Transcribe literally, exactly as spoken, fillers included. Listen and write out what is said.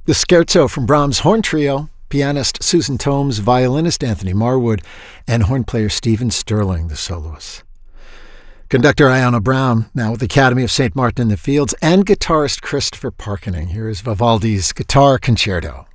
The Scherzo from Brahms' Horn Trio, pianist Susan Tomes, violinist Anthony Marwood, and horn player Stephen Sterling, the soloist. Conductor Ayana Brown, now with the Academy of Saint Martin in the Fields, and guitarist Christopher Parkening. Here is Vivaldi's Guitar Concerto.